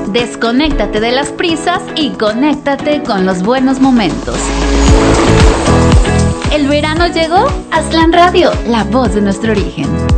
Desconéctate de las prisas y conéctate con los buenos momentos. ¿El verano llegó? Aztlán Radio, la voz de nuestro origen.